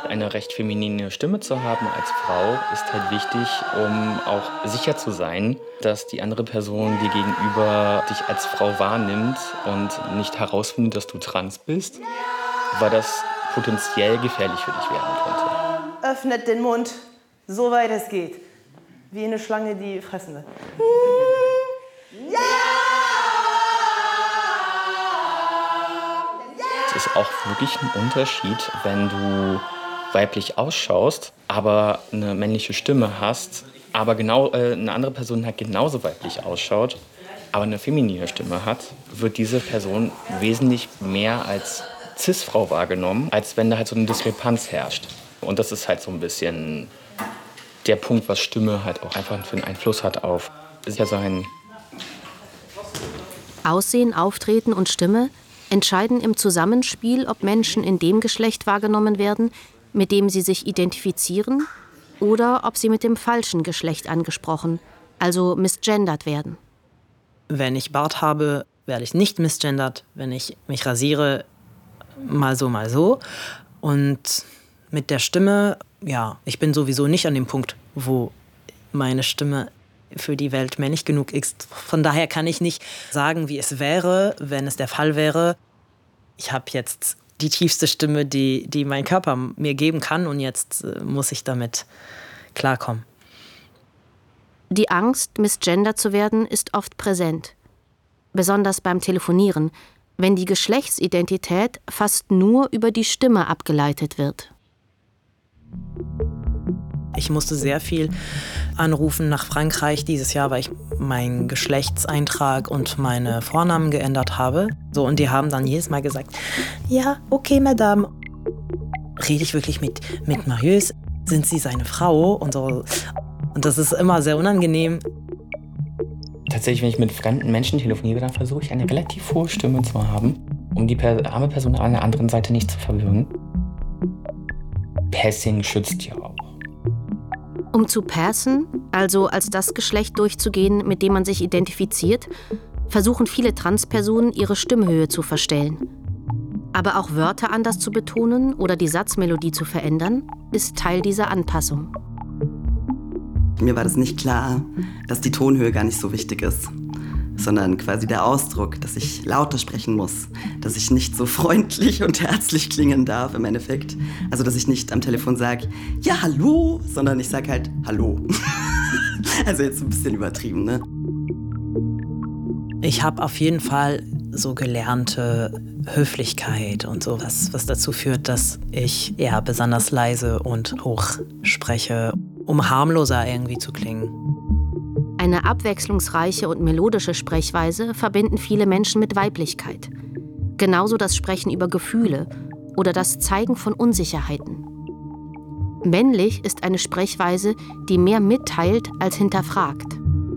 Eine recht feminine Stimme zu haben als Frau ist halt wichtig, um auch sicher zu sein, dass die andere Person dir gegenüber dich als Frau wahrnimmt und nicht herausfindet, dass du trans bist, weil das potenziell gefährlich für dich werden könnte. Öffnet den Mund, so weit es geht. Wie eine Schlange, die fressen will. Es ist auch wirklich ein Unterschied, wenn du weiblich ausschaust, aber eine männliche Stimme hast, aber eine andere Person halt genauso weiblich ausschaut, aber eine feminine Stimme hat, wird diese Person wesentlich mehr als Cis-Frau wahrgenommen, als wenn da halt so eine Diskrepanz herrscht. Und das ist halt so ein bisschen der Punkt, was Stimme halt auch einfach für einen Einfluss hat auf Sichersein. Aussehen, Auftreten und Stimme entscheiden im Zusammenspiel, ob Menschen in dem Geschlecht wahrgenommen werden, mit dem sie sich identifizieren, oder ob sie mit dem falschen Geschlecht angesprochen, also misgendert werden. Wenn ich Bart habe, werde ich nicht misgendert. Wenn ich mich rasiere, mal so, mal so. Und mit der Stimme, ja, ich bin sowieso nicht an dem Punkt, wo meine Stimme für die Welt männlich genug ist. Von daher kann ich nicht sagen, wie es wäre, wenn es der Fall wäre. Ich habe jetzt die tiefste Stimme, die mein Körper mir geben kann, und jetzt muss ich damit klarkommen. Die Angst, misgendert zu werden, ist oft präsent. Besonders beim Telefonieren, wenn die Geschlechtsidentität fast nur über die Stimme abgeleitet wird. Ich musste sehr viel anrufen nach Frankreich dieses Jahr, weil ich meinen Geschlechtseintrag und meine Vornamen geändert habe. So, und die haben dann jedes Mal gesagt, ja, okay, Madame. Rede ich wirklich mit Marius? Sind Sie seine Frau? Und so. Und das ist immer sehr unangenehm. Tatsächlich, wenn ich mit fremden Menschen telefoniere, dann versuche ich eine relativ hohe Stimme zu haben, um die arme Person an der anderen Seite nicht zu verwirren. Passing schützt ja auch. Um zu passen, also als das Geschlecht durchzugehen, mit dem man sich identifiziert, versuchen viele Transpersonen, ihre Stimmhöhe zu verstellen. Aber auch Wörter anders zu betonen oder die Satzmelodie zu verändern, ist Teil dieser Anpassung. Mir war das nicht klar, dass die Tonhöhe gar nicht so wichtig ist, sondern quasi der Ausdruck, dass ich lauter sprechen muss, dass ich nicht so freundlich und herzlich klingen darf im Endeffekt. Also, dass ich nicht am Telefon sage, ja, hallo, sondern ich sage halt, hallo. Also jetzt ein bisschen übertrieben, ne? Ich habe auf jeden Fall so gelernte Höflichkeit und so, was dazu führt, dass ich eher besonders leise und hoch spreche, um harmloser irgendwie zu klingen. Eine abwechslungsreiche und melodische Sprechweise verbinden viele Menschen mit Weiblichkeit. Genauso das Sprechen über Gefühle oder das Zeigen von Unsicherheiten. Männlich ist eine Sprechweise, die mehr mitteilt als hinterfragt.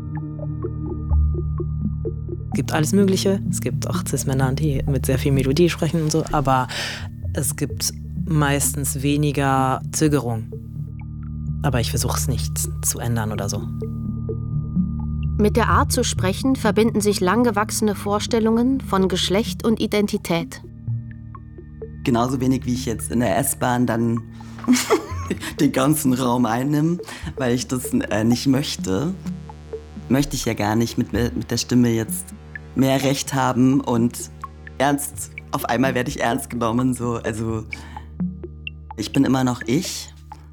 Es gibt alles Mögliche. Es gibt auch Cis-Männer, die mit sehr viel Melodie sprechen und so, aber es gibt meistens weniger Zögerung. Aber ich versuche es nicht zu ändern oder so. Mit der Art zu sprechen verbinden sich lang gewachsene Vorstellungen von Geschlecht und Identität. Genauso wenig wie ich jetzt in der S-Bahn dann den ganzen Raum einnehme, weil ich das nicht möchte. Möchte ich ja gar nicht mit der Stimme jetzt mehr Recht haben und auf einmal werde ich ernst genommen. So. Also ich bin immer noch ich.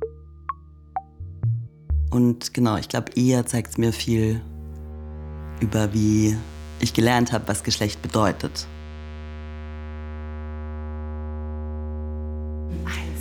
Und genau, ich glaube, eher zeigt es mir viel über, wie ich gelernt habe, was Geschlecht bedeutet.